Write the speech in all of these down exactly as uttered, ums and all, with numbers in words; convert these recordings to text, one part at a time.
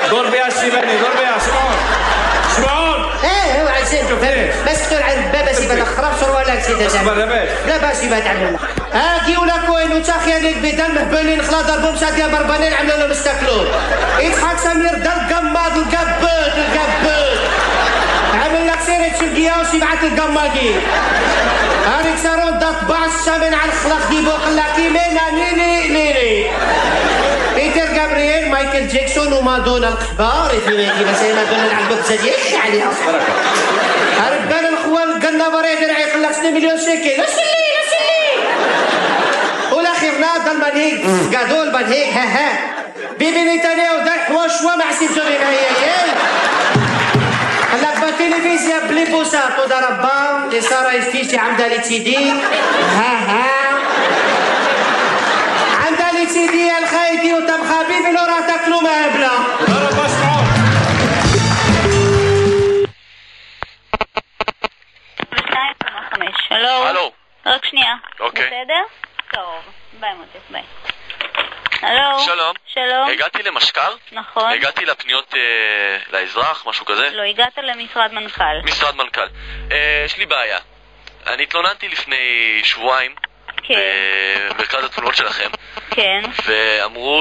دور بيها السيباني دور بيها شمعون شمعون ايه هو عزيز بس تقول على الباب سيبا تخرب شروالك سيدة تعمل لا باش سيبا تعمل هاكي ولا كوين وتاخيا ليك بدل مهبلين خلا ضربهم سادية بربانين عملوا لهم استاكلون يضحك سمير دل قماض القبوت القبوت عمل لك سيرة شلقيا وسيبعت القماقي هاريك سارون دات باس من على الخلق دي بوق اللاكي مينا نيني نيني بيتر جابرييل مايكل جاكسون ومادونا القحبار يتميكي بس هي مادونا العلبة بزاديش عليها هربان الخوان قلنا بريد رعي قلق سنة مليون شكل لا سلي لا سلي والاخير ناضل من هيك قادول من هيك ها ها بيبي نتانياهو دار حواشوا مع سيمسوني معايا هلاك بالتلفزيون بلي بوسات ودار بام لي سارة يستيشي عمدا لي تيدي ها ها عمدا لي تيدي الخايتي وتم حبيبي لو راه تاكلوا مهبلة ضرب اسمعوا הלו. הלו. רק שנייה. אוקיי. בסדר? טוב. ביי מוטף, ביי. הלו. שלום. שלום. הגעתי למשקר? נכון. הגעתי לפניות אה, לאזרח, משהו כזה? לא, הגעת למשרד מנכ"ל. משרד מנכ"ל. אה, יש לי בעיה. אני התלוננתי לפני שבועיים. כן. במרכז התלונות שלכם. כן. ואמרו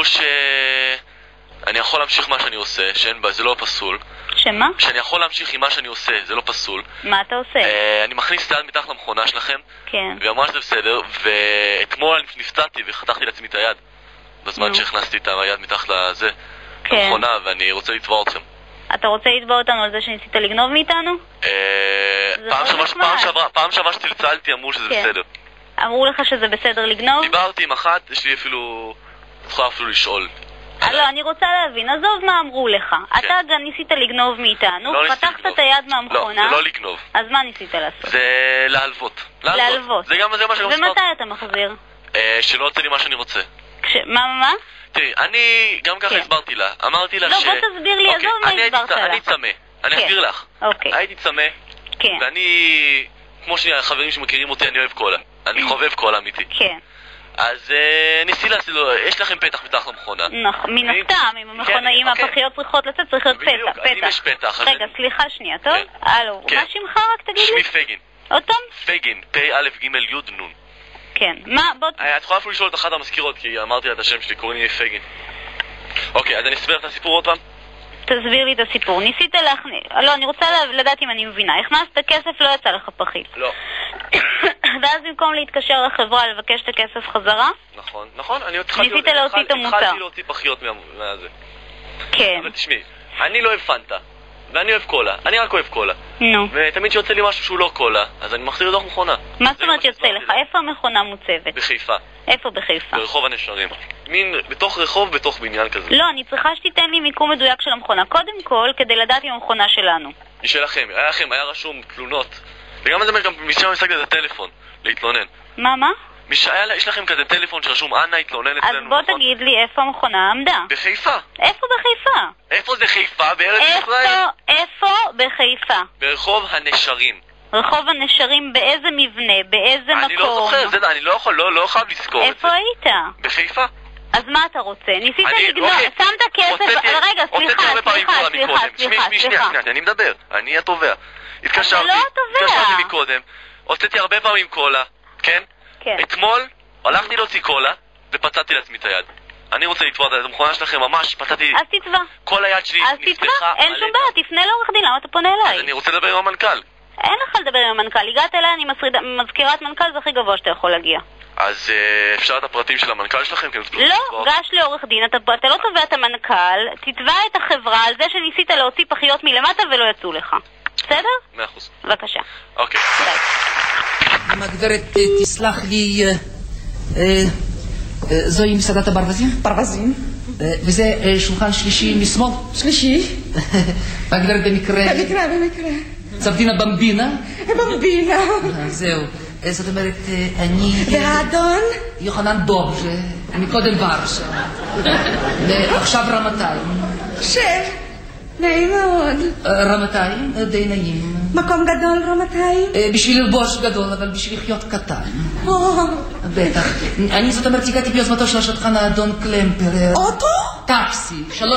שאני יכול להמשיך מה שאני עושה, שאין בה, זה לא פסול. שמה? שאני יכול להמשיך עם מה שאני עושה, זה לא פסול. מה אתה עושה? אה, אני מכניס את היד מתחת למכונה שלכם. כן. ואמרה שזה בסדר, ואתמול נפצעתי וחתכתי לעצמי את היד. בזמן שהכנסתי את היד מתחת לזה, כן. למכונה, ואני רוצה לתבוע אתכם. אתה רוצה לתבוע אותנו על זה שניסית לגנוב מאיתנו? אה, זה פעם לא שעברה- נחמד. פעם שעברה, פעם שעברה שצלצלתי אמרו שזה כן. בסדר. אמרו לך שזה בסדר לגנוב? דיברתי עם אחת, יש לי אפילו... את יכולה אפילו לשאול. אה, לא, אני רוצה להבין, עזוב מה אמרו לך. אתה גם ניסית לגנוב מאיתנו, לא ניסיתי פתחת לגנוב. את היד מהמכונה. לא, זה לא לגנוב. אז מה ניסית לעשות? זה להלוות. להלוות. זה גם זה מה שאני רוצה. ומתי אתה מחזיר? אה, שלא יוצא לי מה שאני רוצה. כש... מה, מה, מה? תראי, אני גם ככה כן. הסברתי לה. אמרתי לה לא, ש... בוא תסביר לי, אוקיי, עזוב מה אני הייתי הסברת צ- לה. אני צמא. אני כן. אסביר לך. אוקיי. הייתי צמא, כן. ואני... כמו שהחברים שמכירים אותי, אני אוהב קולה. אני חובב קולה אמיתי. כן. אז אה, ניסי לעשות לו, יש לכם פתח מתחת למכונה. נכון, מן אני- הסתם, אם המכונאים אוקיי. הפחיות צריכות לצאת, צריך להיות בדיוק, פתח. אז אם יש פתח, אז רגע, אני- סליחה שנייה, טוב? כן. הלו, כן. מה שמך רק תגיד לי? שמי פגין. עוד פעם? פגין, פ' א' ג' י' נ'. כן. מה, בוא... את יכולה אפילו לשאול את אחת המזכירות, כי אמרתי לה את השם שלי, קוראים לי פגין. אוקיי, אז אני אסביר את הסיפור עוד פעם. תסביר לי את הסיפור. ניסית להכניס... לא, אני רוצה לדעת אם אני מבינה. הכנסת כסף, לא יצא לך פחית. לא. ואז במקום להתקשר לחברה לבקש את הכסף חזרה? נכון, נכון, אני התחלתי... ניסית להוציא את המוצר. התחלתי להוציא פחיות מה- מהזה. כן. אבל תשמעי, אני לא אוהב פנטה, ואני אוהב קולה, אני רק אוהב קולה. נו. ותמיד שיוצא לי משהו שהוא לא קולה, אז אני מחזיר לתוך מכונה. מה זה זאת אומרת מה יוצא שהסברתי לך? לה. איפה המכונה מוצבת? בחיפה, איפה בחיפה? ברחוב הנשרים. מין, בתוך רחוב, בתוך בניין כזה. לא, אני צריכה שתיתן לי מיקום מדויק של המכונה. קודם כל, כדי לדעת אם המכונה שלנו. היא שלכם, היה לכם, היה רשום תלונות. וגם זה גם משם השגתי את הטלפון, להתלונן. מה, מה? מש... היה, יש לכם כזה טלפון שרשום אנה התלונן אז אצלנו, בוא נכון? תגיד לי איפה המכונה עמדה. בחיפה. איפה בחיפה? איפה זה חיפה? בארץ ישראל? איפה, איפה בחיפה? ברחוב הנשרים. רחוב הנשרים באיזה מבנה? באיזה מקום? אני לא זוכר, זה, אני לא יכול, לא, לא חייב לזכור את איפה זה. היית? בחיפה. אז מה אתה רוצה? ניסית אני- לגנוב, אוקיי. שמת כסף... הוצאתי- רגע, הוצאתי סליחה, הרבה פעמים סליחה, קולה סליחה, מקודם. שמי, סליחה, שמי, שנייה, סליחה. שנייה, אני מדבר, אני התובע. התקשרתי, לא התובע. התקשרתי מקודם, הוצאתי הרבה פעמים קולה, כן? כן. אתמול הלכתי להוציא קולה ופצעתי לעצמי את היד. אני רוצה לתבוע את המכונה שלכם, ממש פצעתי, אז תתבע. כל היד שלי אז נפתחה. תתבע, אין מלא שום דם. בעיה, תפנה לעורך דין, למה אתה פונה אז אליי? אני רוצה לדבר עם המנכ"ל. אין לך לדבר עם המנכ"ל, הגעת אליי, אני מזכיר- מזכירת מנכ"ל, זה הכי גבוה שאתה יכול להגיע. אז אה, אפשר את הפרטים של המנכ"ל שלכם? כי אני רוצה לא, לתבוע אותו. גש לעורך דין, אתה, אתה לא תובע את המנכ"ל, תתבע את החברה על זה שניסית להוציא פחיות מלמטה ולא יצאו לך. בסדר? מאה אחוז. בבקשה. אוקיי. ביי. אם הגברת אה, תסלח לי, אה, אה, אה, זוהי מסעדת הברווזים? ברווזים. אה, וזה אה, שולחן שלישי משמאל? שלישי. והגברת במקרה... במקרה, במקרה. צבדינה במבינה? במבינה. אה, זהו. אה, זאת אומרת, אה, אני... והאדון? יוחנן דוב, מקודם ורשה. ועכשיו רמתיים. שב. נעים מאוד. אה, רמתיים, אה, די נעים. מקום גדול רמתיים? אה, בשביל ללבוש גדול, אבל בשביל לחיות קטן. או, בטח. אני זאת אומרת, הגעתי ביוזמתו של השטחן האדון קלמפר. אוטו? טקסי, שלוש